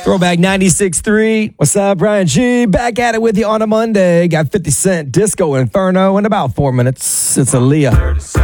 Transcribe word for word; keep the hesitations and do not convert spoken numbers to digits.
Throwback ninety-six three. What's up, Brian G? Back at it with you on a Monday. Got fifty Cent, Disco Inferno in about four minutes. It's Aaliyah.